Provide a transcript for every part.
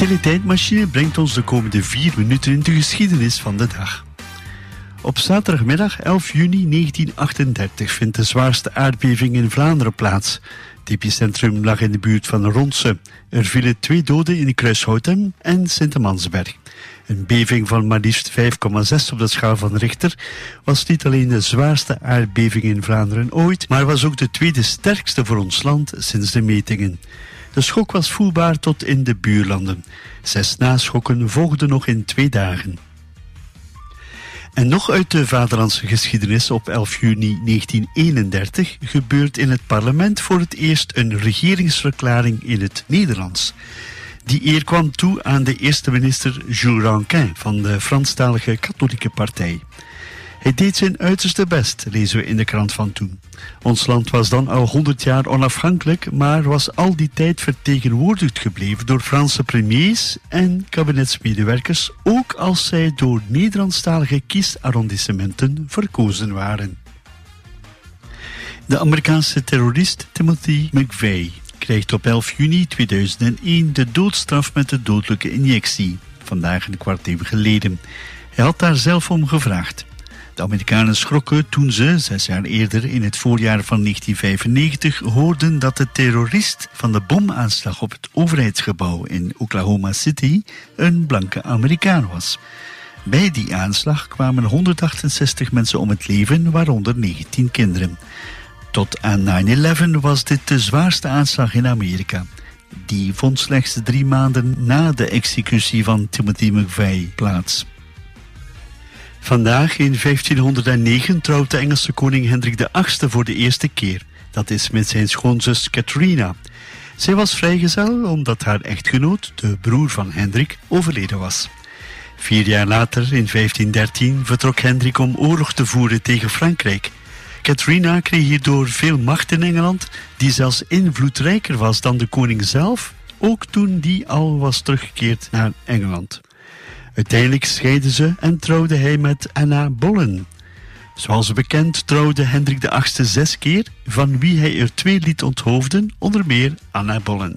Teletijdmachine brengt ons de komende 4 minuten in de geschiedenis van de dag. Op zaterdagmiddag 11 juni 1938 vindt de zwaarste aardbeving in Vlaanderen plaats. Het epicentrum lag in de buurt van Ronse. Er vielen 2 doden in Kruishoutem en Sint-Amansberg. Een beving van maar liefst 5,6 op de schaal van Richter was niet alleen de zwaarste aardbeving in Vlaanderen ooit, maar was ook de tweede sterkste voor ons land sinds de metingen. De schok was voelbaar tot in de buurlanden. 6 naschokken volgden nog in 2 dagen. En nog uit de vaderlandse geschiedenis op 11 juni 1931 gebeurt in het parlement voor het eerst een regeringsverklaring in het Nederlands. Die eer kwam toe aan de eerste minister Jules Rankin van de Franstalige Katholieke Partij. Hij deed zijn uiterste best, lezen we in de krant van toen. Ons land was dan al 100 jaar onafhankelijk, maar was al die tijd vertegenwoordigd gebleven door Franse premiers en kabinetsmedewerkers, ook als zij door Nederlandstalige kiesarrondissementen verkozen waren. De Amerikaanse terrorist Timothy McVeigh krijgt op 11 juni 2001 de doodstraf met de dodelijke injectie, vandaag een kwart eeuw geleden. Hij had daar zelf om gevraagd. De Amerikanen schrokken toen ze, 6 jaar eerder in het voorjaar van 1995, hoorden dat de terrorist van de bomaanslag op het overheidsgebouw in Oklahoma City een blanke Amerikaan was. Bij die aanslag kwamen 168 mensen om het leven, waaronder 19 kinderen. Tot aan 9/11 was dit de zwaarste aanslag in Amerika. Die vond slechts 3 maanden na de executie van Timothy McVeigh plaats. Vandaag in 1509 trouwt de Engelse koning Hendrik VIII voor de eerste keer. Dat is met zijn schoonzus Catharina. Zij was vrijgezel omdat haar echtgenoot, de broer van Hendrik, overleden was. 4 jaar later, in 1513, vertrok Hendrik om oorlog te voeren tegen Frankrijk. Catharina kreeg hierdoor veel macht in Engeland, die zelfs invloedrijker was dan de koning zelf, ook toen die al was teruggekeerd naar Engeland. Uiteindelijk scheidden ze en trouwde hij met Anna Boleyn. Zoals bekend trouwde Hendrik VIII 6 keer, van wie hij er 2 liet onthoofden, onder meer Anna Boleyn.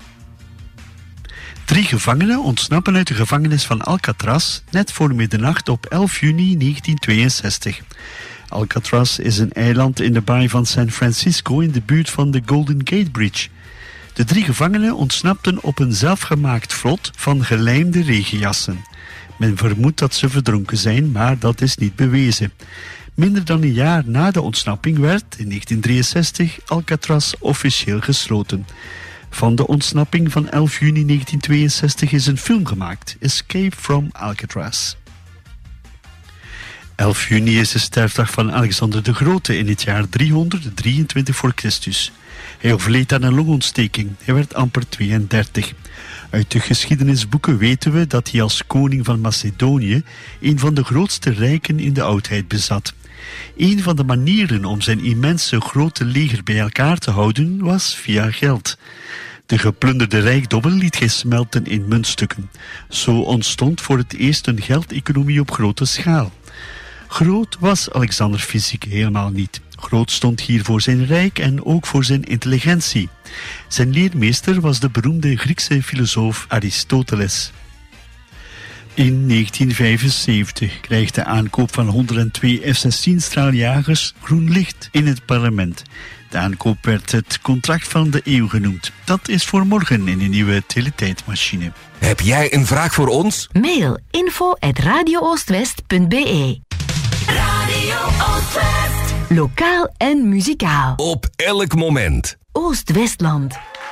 3 gevangenen ontsnappen uit de gevangenis van Alcatraz net voor middernacht op 11 juni 1962. Alcatraz is een eiland in de baai van San Francisco in de buurt van de Golden Gate Bridge. De 3 gevangenen ontsnapten op een zelfgemaakt vlot van gelijmde regenjassen. Men vermoedt dat ze verdronken zijn, maar dat is niet bewezen. Minder dan een jaar na de ontsnapping werd, in 1963, Alcatraz officieel gesloten. Van de ontsnapping van 11 juni 1962 is een film gemaakt, Escape from Alcatraz. 11 juni is de sterfdag van Alexander de Grote in het jaar 323 voor Christus. Hij overleed aan een longontsteking. Hij werd amper 32. Uit de geschiedenisboeken weten we dat hij als koning van Macedonië een van de grootste rijken in de oudheid bezat. Een van de manieren om zijn immense grote leger bij elkaar te houden was via geld. De geplunderde rijkdommen liet hij smelten in muntstukken. Zo ontstond voor het eerst een geldeconomie op grote schaal. Groot was Alexander fysiek helemaal niet. Groot stond hier voor zijn rijk en ook voor zijn intelligentie. Zijn leermeester was de beroemde Griekse filosoof Aristoteles. In 1975 krijgt de aankoop van 102 F-16 straaljagers groen licht in het parlement. De aankoop werd het contract van de eeuw genoemd. Dat is voor morgen in de nieuwe teletijdmachine. Heb jij een vraag voor ons? Mail info@radiooostwest.be. Radio Oostwest. Lokaal en muzikaal. Op elk moment. Oost-Westland.